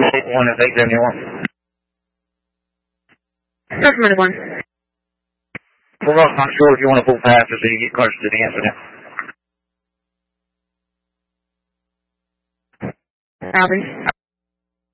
one is 871. Affirmative 1. We're also not sure if you want to pull past us so you get closer to the incident. Copy.